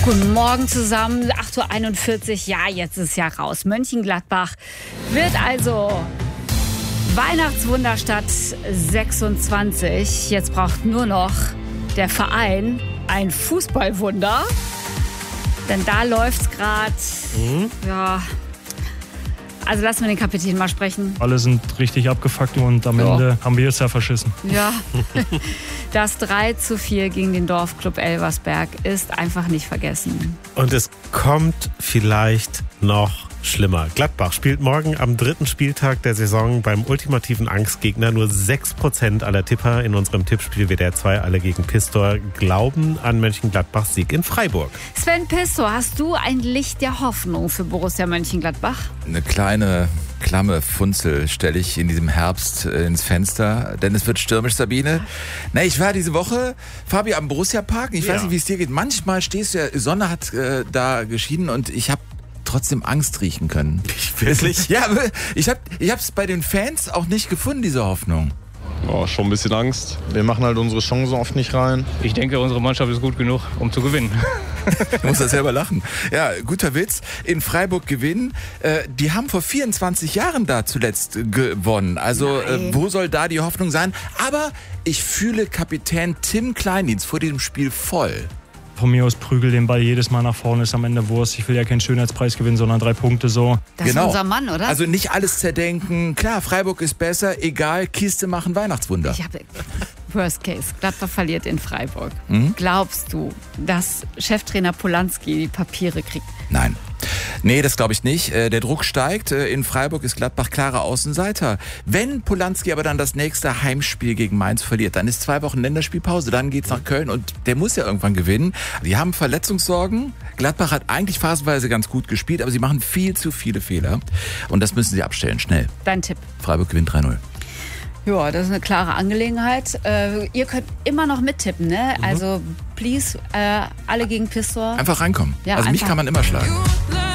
Guten Morgen zusammen, 8.41 Uhr, ja, jetzt ist ja raus. Mönchengladbach wird also Weihnachtswunderstadt 26. Jetzt braucht nur noch der Verein ein Fußballwunder. Denn da läuft's gerade, ja. Also lassen wir den Kapitän mal sprechen. Alle sind richtig abgefuckt und am Ende haben wir es ja verschissen. Ja, das 3:4 gegen den Dorfclub Elversberg ist einfach nicht vergessen. Und es kommt vielleicht noch schlimmer. Gladbach spielt morgen am 3. Spieltag der Saison beim ultimativen Angstgegner. Nur 6% aller Tipper in unserem Tippspiel WDR 2, alle gegen Pistor, glauben an Mönchengladbachs Sieg in Freiburg. Sven Pistor, hast du ein Licht der Hoffnung für Borussia Mönchengladbach? Eine kleine klamme Funzel stelle ich in diesem Herbst ins Fenster, denn es wird stürmisch, Sabine. Na, ich war diese Woche, Fabi, am Borussia-Park. Ich weiß nicht, wie es dir geht. Manchmal stehst du ja, Sonne hat da geschienen und ich habe trotzdem Angst riechen können. Wirklich? Ja, ich hab's bei den Fans auch nicht gefunden, diese Hoffnung. Oh, schon ein bisschen Angst. Wir machen halt unsere Chancen oft nicht rein. Ich denke, unsere Mannschaft ist gut genug, um zu gewinnen. Du musst das selber lachen. Ja, guter Witz. In Freiburg gewinnen. Die haben vor 24 Jahren da zuletzt gewonnen. Also wo soll da die Hoffnung sein? Aber ich fühle Kapitän Tim Kleindienst vor diesem Spiel voll. Von mir aus prügel den Ball jedes Mal nach vorne, ist am Ende Wurst. Ich will ja keinen Schönheitspreis gewinnen, sondern 3 Punkte so. Das ist unser Mann, oder? Also nicht alles zerdenken. Klar, Freiburg ist besser, egal, Kiste machen Weihnachtswunder. Ich habe Worst Case, Gladbach verliert in Freiburg. Glaubst du, dass Cheftrainer Polanski die Papiere kriegt? Nein. Nee, das glaube ich nicht. Der Druck steigt. In Freiburg ist Gladbach klarer Außenseiter. Wenn Polanski aber dann das nächste Heimspiel gegen Mainz verliert, dann ist 2 Wochen Länderspielpause, dann geht's nach Köln und der muss ja irgendwann gewinnen. Die haben Verletzungssorgen. Gladbach hat eigentlich phasenweise ganz gut gespielt, aber sie machen viel zu viele Fehler. Und das müssen sie abstellen, schnell. Dein Tipp? Freiburg gewinnt 3-0. Ja, das ist eine klare Angelegenheit. Ihr könnt immer noch mittippen, ne? Also, please, alle gegen Pistor. Einfach reinkommen. Ja, also mich einfach. kann man immer schlagen.